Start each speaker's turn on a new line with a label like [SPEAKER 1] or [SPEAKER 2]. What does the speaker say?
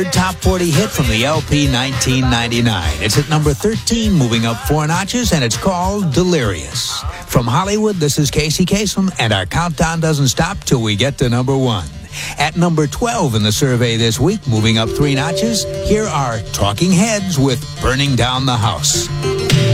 [SPEAKER 1] Top 40 hit from the LP 1999. It's at number 13, moving up 4 notches, and it's called Delirious. From Hollywood, this is Casey Kasem, and our countdown doesn't stop till we get to number 1. At number 12 in the survey this week, moving up 3 notches, here are Talking Heads with Burning Down the House.